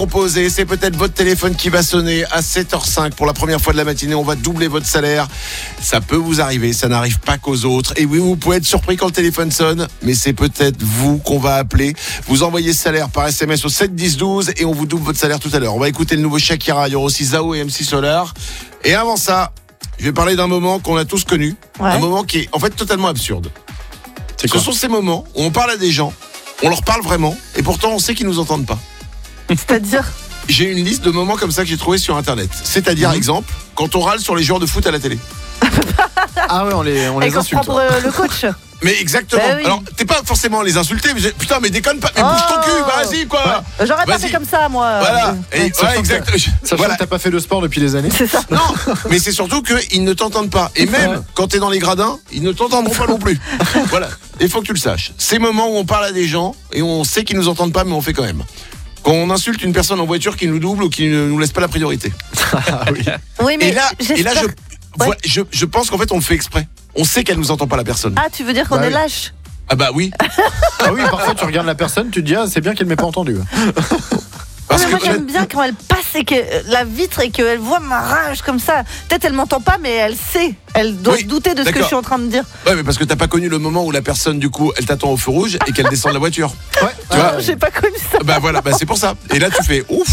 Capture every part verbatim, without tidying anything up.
Composé, c'est peut-être votre téléphone qui va sonner à sept heures cinq pour la première fois de la matinée. On va doubler votre salaire. Ça peut vous arriver, ça n'arrive pas qu'aux autres. Et oui, vous pouvez être surpris quand le téléphone sonne, mais c'est peut-être vous qu'on va appeler. Vous envoyez ce salaire par S M S au sept dix douze et on vous double votre salaire tout à l'heure. On va écouter le nouveau Shakira, il y aura aussi Zao et M C Solar. Et avant ça, je vais parler d'un moment qu'on a tous connu, Ouais. un moment qui est en fait totalement absurde. C'est Ce quoi sont ces moments où on parle à des gens, on leur parle vraiment, et pourtant on sait qu'ils nous entendent pas. C'est-à-dire, J'ai une liste de moments comme ça que j'ai trouvé sur internet. C'est-à-dire, Mhm. exemple, quand on râle sur les joueurs de foot à la télé. Ah ouais, on les, on et les qu'on insulte. prend pour euh, le coach. Mais exactement. Bah oui. Alors, t'es pas forcément à les insulter, mais j'ai- putain, mais déconne pas, mais Oh. bouge ton cul, bah, vas-y quoi. J'aurais pas Vas-y. fait comme ça, moi. Voilà. Euh, Et, ouais. ouais, Sachant que exact. Sachant Voilà. que t'as pas fait de sport depuis des années. C'est ça. Non, mais c'est surtout qu'ils ne t'entendent pas. Et même Ouais. quand t'es dans les gradins, ils ne t'entendront pas non plus. Voilà. Il faut que tu le saches. Ces moments où on parle à des gens et on sait qu'ils nous entendent pas, mais on fait quand même. Quand on insulte une personne en voiture qui nous double ou qui ne nous laisse pas la priorité. Ah oui. Oui, mais Et là, et là, je, j'espère- voilà, je, je pense qu'en fait, on le fait exprès. On sait qu'elle nous entend pas la personne. Ah, tu veux dire qu'on Bah est oui. lâche? Ah bah oui. Ah oui, parfois tu regardes la personne, tu te dis ah c'est bien qu'elle m'ait pas entendu. Parce Non, mais moi que j'aime bien quand elle passe et que euh, la vitre et qu'elle voit ma rage comme ça. Peut-être elle m'entend pas, mais elle sait. Elle doit Oui, se douter de ce que d'accord. je suis en train de dire. Ouais, mais parce que t'as pas connu le moment où la personne, du coup, elle t'attend au feu rouge et qu'elle descend de la voiture. Ouais. Tu vois J'ai pas connu ça. Bah voilà, bah c'est pour ça. Et là, tu fais ouf.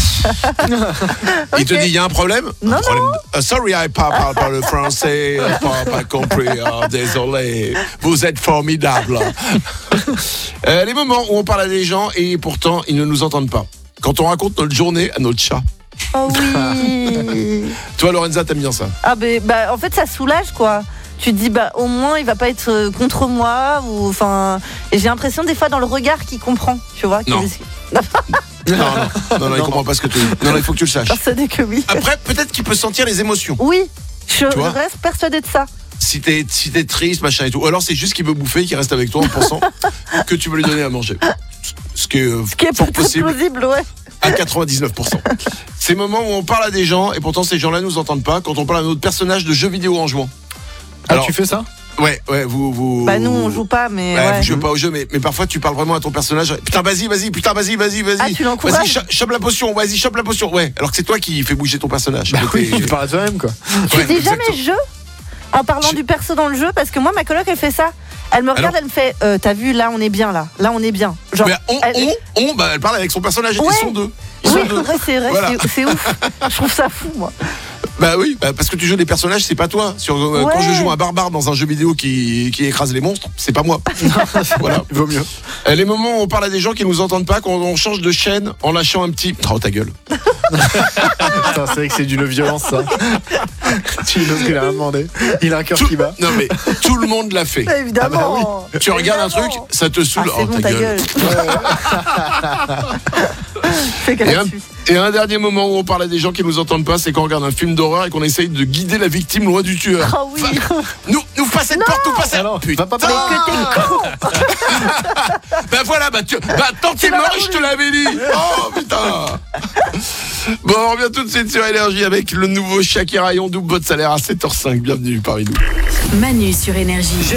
Il te Ok. dit, il y a un problème Non, Un problème de- Ah, sorry, I parle, parle pas le français. Je parle pas compris. Ah, désolé. Vous êtes formidable. Euh, les moments où on parle à des gens et pourtant, ils ne nous entendent pas. Quand on raconte notre journée à notre chat. Oh oui. Toi, Lorenza, t'aimes bien ça. Ah, ben, bah, en fait, ça soulage quoi. Tu te dis, bah, au moins, il va pas être euh, contre moi. Ou, enfin, et j'ai l'impression, des fois, dans le regard, qu'il comprend. Tu vois qu'il Non. est Non, non, non, non, il comprend pas ce que tu dis. Non, non, il faut que tu le saches. persuadé que oui. Après, peut-être qu'il peut sentir les émotions. Oui, je Tu vois reste persuadée de ça. Si t'es, si t'es triste, machin et tout. Ou alors c'est juste qu'il veut bouffer, qu'il reste avec toi en pensant que tu veux lui donner à manger. Ce qui est, euh, Ce qui est fort peut-être possible plausible, ouais. à quatre-vingt-dix-neuf pour cent. Ces moments où on parle à des gens et pourtant ces gens-là nous entendent pas quand on parle à notre personnage de jeu vidéo en jouant. Ah Alors- tu fais ça? Ouais, ouais, vous... vous Bah, nous, on joue pas, mais. Ouais, ouais. vous jouez pas au jeu, mais, mais parfois tu parles vraiment à ton personnage. Putain, vas-y, vas-y, putain, vas-y, vas-y, vas-y. Ah, tu l'encourages. Vas-y, cho- chope la potion, vas-y, chope la potion. Ouais, alors que c'est toi qui fais bouger ton personnage. Bah Mais oui, t'es- tu parles à toi-même quoi. Tu Ouais, dis exactement. jamais jeu en parlant Je- du perso dans le jeu parce que moi ma coloc elle fait ça. Elle me regarde, Alors elle me fait euh, t'as vu là on est bien là, là on est bien. Genre Mais on, elle- on, on, bah, elle parle avec son personnage. Ouais. Ils sont deux. Ils oui, sont deux. ouais, c'est vrai, Voilà. c'est- c'est ouf. Je trouve ça fou moi. Bah oui, bah parce que tu joues des personnages, c'est pas toi. Sur, euh, Ouais. Quand je joue un barbare dans un jeu vidéo qui, qui écrase les monstres, c'est pas moi. Voilà. Il vaut mieux. Euh, Les moments où on parle à des gens qui nous entendent pas, quand on change de chaîne en lâchant un petit. Oh ta gueule. Putain, c'est vrai que c'est d'une violence ça. Tu sais ce qu'il a demandé. Il a un cœur Tout- qui bat. Non mais tout le monde l'a fait. Évidemment. Tu regardes un Évidemment. truc, ça te Ah, saoule. c'est Oh bon, ta ta gueule. gueule. Fais qu'elle Et un, suit. et un dernier moment où on parle à des gens qui nous entendent pas, c'est quand on regarde un film d'horreur et qu'on essaye de guider la victime loin du tueur. Oh oui. Nous, nous passe cette porte, nous passe cette Alors, Putain. va pas Mais parler. que t'es con. Bah voilà, bah, tu, bah tant que t'es l'as mort, voulu. je te l'avais dit. Oh putain. Bon, on revient tout de suite sur Énergie avec le nouveau Shakira et on double votre salaire à sept heures cinq. Bienvenue parmi nous. Manu sur Énergie.